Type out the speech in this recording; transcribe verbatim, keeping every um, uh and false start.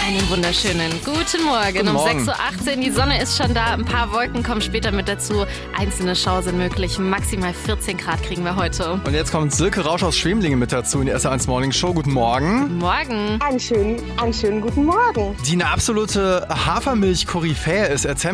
Einen wunderschönen guten Morgen. Guten um Morgen. sechs Uhr achtzehn, die Sonne ist schon da, ein paar Wolken kommen später mit dazu. Einzelne Schauer sind möglich, maximal vierzehn Grad kriegen wir heute. Und jetzt kommt Silke Rausch aus Schwemlingen mit dazu in die S R eins Morning Show. Guten Morgen. Morgen. Einen schönen, einen schönen guten Morgen. Die eine absolute Hafermilch-Koryphäe ist. Erzähl